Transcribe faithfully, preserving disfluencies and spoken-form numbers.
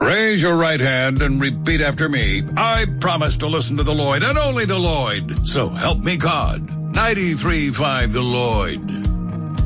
Raise your right hand and repeat after me. I promise to listen to the Lloyd and only the Lloyd. So help me God. ninety-three point five The Lloyd.